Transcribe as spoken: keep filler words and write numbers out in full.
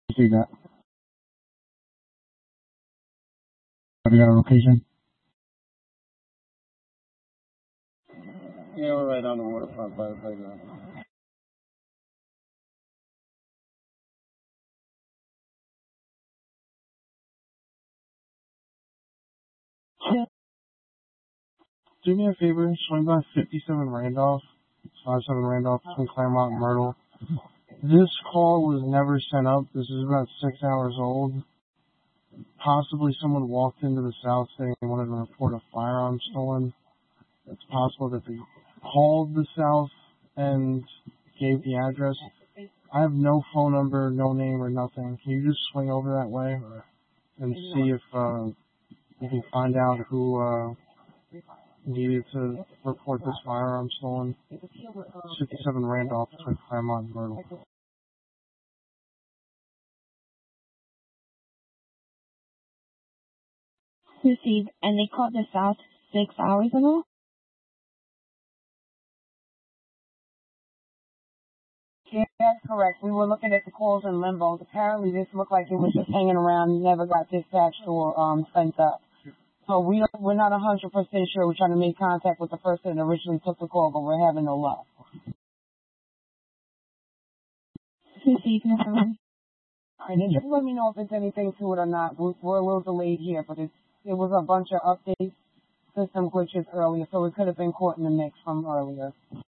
See that. Have you got a location? Yeah, we're right on the waterfront by the playground. Yeah. Do me a favor, swing by fifty-seven Randolph, fifty-seven Randolph between Claremont and Myrtle. This call was never sent up. This is about six hours old. Possibly someone walked into the south saying they wanted to report a firearm stolen. It's possible that they called the south and gave the address. I have no phone number, no name, or nothing. Can you just swing over that way and see if uh, you can find out who uh, needed to report this firearm stolen? fifty-seven Randolph between Claremont and Myrtle. Received, and they called the south six hours ago? Yeah, that's correct. We were looking at the calls in limbo. Apparently, this looked like it was just hanging around, never got dispatched or um, sent up. So we don't, we're not one hundred percent sure. We're trying to make contact with the person that originally took the call, but we're having no luck. Received, Mister All right, then just let me know if there's anything to it or not. We're, we're a little delayed here, but it's, it was a bunch of updates, system glitches earlier, so it could have been caught in the mix from earlier.